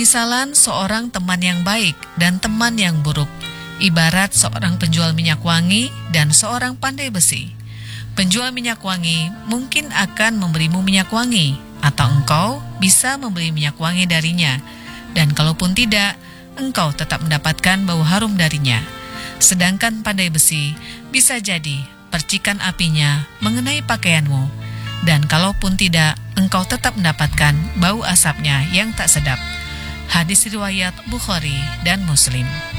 Permisalan seorang teman yang baik dan teman yang buruk, ibarat seorang penjual minyak wangi dan seorang pandai besi. Penjual minyak wangi mungkin akan memberimu minyak wangi, atau engkau bisa membeli minyak wangi darinya. Dan kalaupun tidak, engkau tetap mendapatkan bau harum darinya. Sedangkan pandai besi bisa jadi percikan apinya mengenai pakaianmu. Dan kalaupun tidak, engkau tetap mendapatkan bau asapnya yang tak sedap. Hadis riwayat Bukhari dan Muslim.